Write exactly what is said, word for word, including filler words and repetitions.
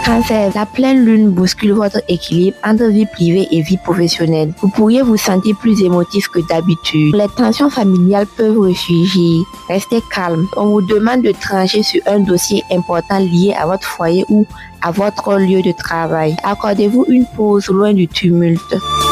Cancer, la pleine lune bouscule votre équilibre entre vie privée et vie professionnelle. Vous pourriez vous sentir plus émotif que d'habitude. Les tensions familiales peuvent ressurgir. Restez calme. On vous demande de trancher sur un dossier important lié à votre foyer ou à votre lieu de travail. Accordez-vous une pause loin du tumulte.